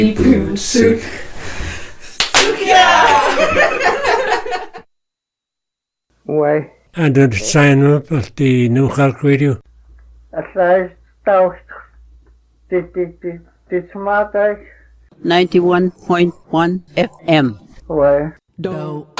Boon Suk. Why? And the sign up of the New Halk Radio. At last, the smart 91.1 FM. Why? Do